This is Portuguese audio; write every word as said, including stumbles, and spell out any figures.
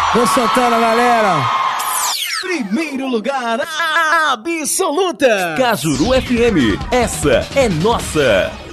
Vou Santana, galera. Primeiro lugar absoluta. Cajuru F M, essa é nossa.